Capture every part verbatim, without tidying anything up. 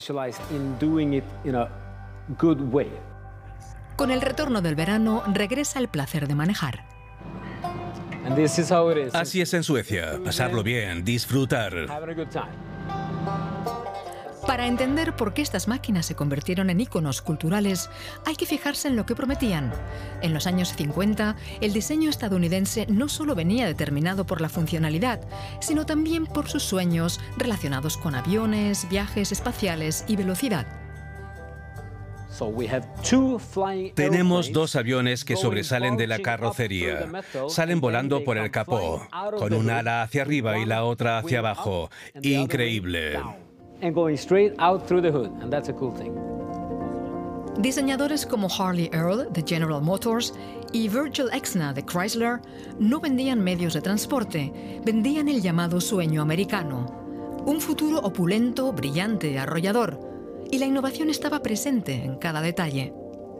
Con el retorno del verano regresa el placer de manejar. Así es en Suecia, pasarlo bien, disfrutar. Para entender por qué estas máquinas se convirtieron en íconos culturales, hay que fijarse en lo que prometían. En los años cincuenta, el diseño estadounidense no solo venía determinado por la funcionalidad, sino también por sus sueños relacionados con aviones, viajes espaciales y velocidad. Tenemos dos aviones que sobresalen de la carrocería. Salen volando por el capó, con un ala hacia arriba y la otra hacia abajo. Increíble. Diseñadores como Harley Earl, de General Motors, y Virgil Exner, de Chrysler, no vendían medios de transporte, vendían el llamado sueño americano. Un futuro opulento, brillante, arrollador. Y la innovación estaba presente en cada detalle.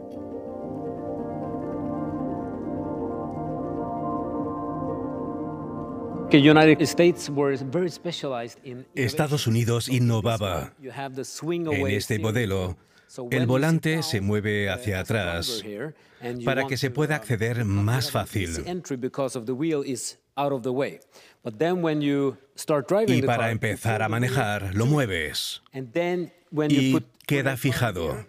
Estados Unidos innovaba. En este modelo, el volante se mueve hacia atrás para que se pueda acceder más fácil. Y para empezar a manejar, lo mueves. Y queda fijado.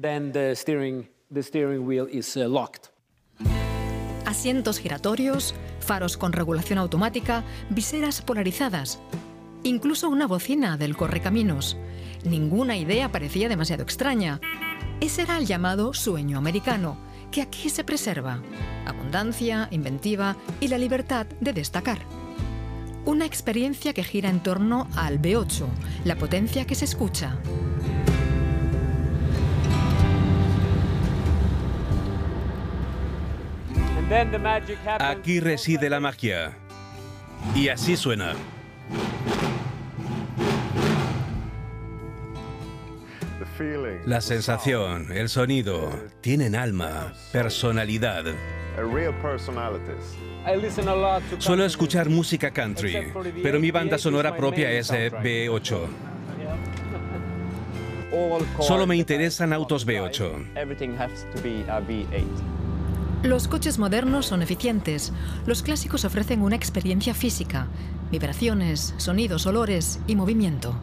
Asientos giratorios, faros con regulación automática, viseras polarizadas, incluso una bocina del correcaminos. Ninguna idea parecía demasiado extraña. Ese era el llamado sueño americano, que aquí se preserva. Abundancia, inventiva y la libertad de destacar. Una experiencia que gira en torno al V ocho, la potencia que se escucha. Aquí reside la magia. Y así suena. La sensación, el sonido, tienen alma, personalidad. Suelo escuchar música country, pero mi banda sonora propia es V ocho. Solo me interesan autos V ocho. Los coches modernos son eficientes. Los clásicos ofrecen una experiencia física, vibraciones, sonidos, olores y movimiento.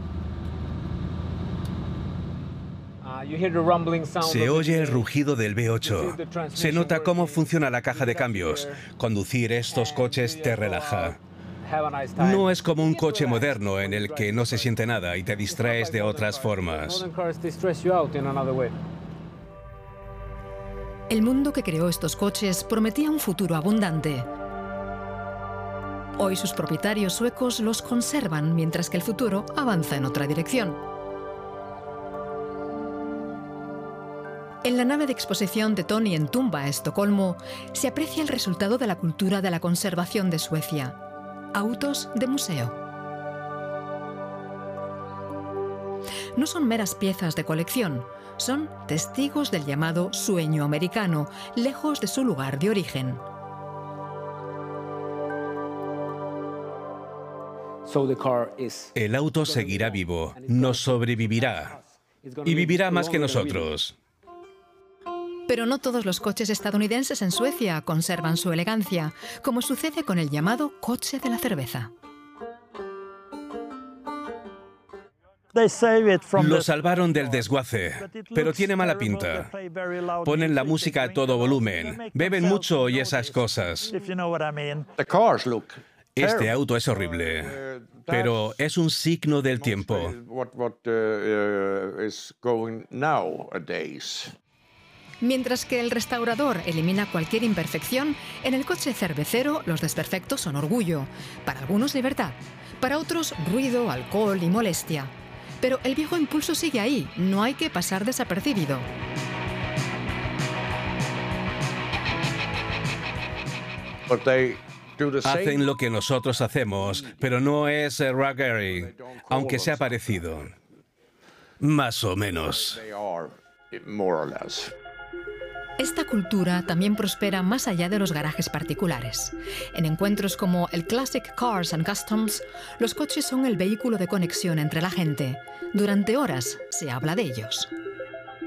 Se oye el rugido del V ocho. Se nota cómo funciona la caja de cambios. Conducir estos coches te relaja. No es como un coche moderno en el que no se siente nada y te distraes de otras formas. El mundo que creó estos coches prometía un futuro abundante. Hoy sus propietarios suecos los conservan mientras que el futuro avanza en otra dirección. En la nave de exposición de Tony en Tumba, Estocolmo, se aprecia el resultado de la cultura de la conservación de Suecia. Autos de museo. No son meras piezas de colección, son testigos del llamado sueño americano, lejos de su lugar de origen. El auto seguirá vivo, nos sobrevivirá y vivirá más que nosotros. Pero no todos los coches estadounidenses en Suecia conservan su elegancia, como sucede con el llamado coche de la cerveza. Lo salvaron del desguace, pero tiene mala pinta. Ponen la música a todo volumen, beben mucho y esas cosas. Este auto es horrible, pero es un signo del tiempo. Mientras que el restaurador elimina cualquier imperfección, en el coche cervecero los desperfectos son orgullo. Para algunos libertad, para otros ruido, alcohol y molestia. Pero el viejo impulso sigue ahí, no hay que pasar desapercibido. Hacen lo que nosotros hacemos, pero no es raggery, aunque sea parecido. Más o menos. Esta cultura también prospera más allá de los garajes particulares. En encuentros como el Classic Cars and Customs, los coches son el vehículo de conexión entre la gente. Durante horas se habla de ellos.